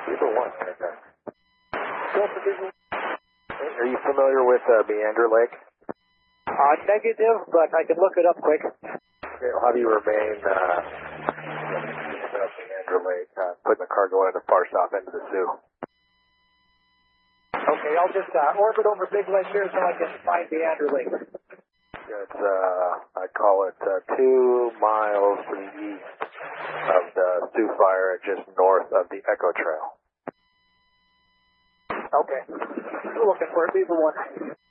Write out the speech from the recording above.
Either one. Okay. Are you familiar with Meander Lake? Negative, but I can look it up quick. Okay, well, how do you remain Meander Lake, putting the cargo in the far south end of the zoo? Okay, I'll just orbit over Big Lake here so I can find Meander Lake. It's, I call it 2 miles to the east of the Sioux Fire and just north of the Echo Trail. Okay. We're looking for it. Either one.